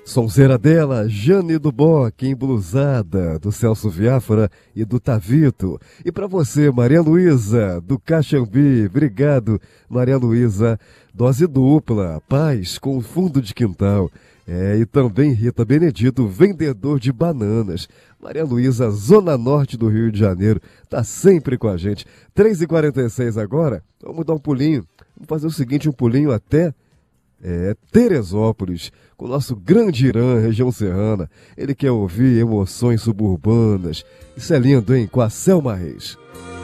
Sonzeira dela, Jane do Bock, emblusada, do Celso Viáfara e do Tavito. E para você, Maria Luísa, do Caxambi, obrigado, Maria Luísa. Dose dupla, paz com fundo de quintal. E também Rita Benedito, vendedor de bananas. Maria Luísa, Zona Norte do Rio de Janeiro, tá sempre com a gente. 3h46 agora, vamos dar um pulinho. Vamos fazer o seguinte, um pulinho até Teresópolis, com o nosso grande Irã, região serrana. Ele quer ouvir emoções suburbanas. Isso é lindo, hein? Com a Selma Reis.